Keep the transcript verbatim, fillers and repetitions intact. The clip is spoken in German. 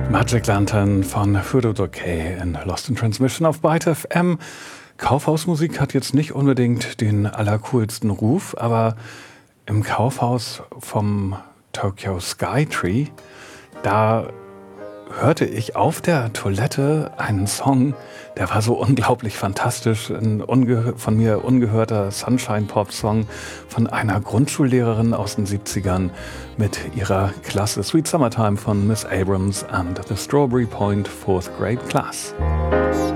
Magic Lantern von Furdo Decay in Lost in Transmission auf Byte F M. Kaufhausmusik hat jetzt nicht unbedingt den allercoolsten Ruf, aber im Kaufhaus vom Tokyo Skytree, da hörte ich auf der Toilette einen Song, der war so unglaublich fantastisch, ein unge- von mir ungehörter Sunshine-Pop-Song von einer Grundschullehrerin aus den siebzigern mit ihrer Klasse Sweet Summertime von Miss Abrams and the Strawberry Point Fourth Grade Class.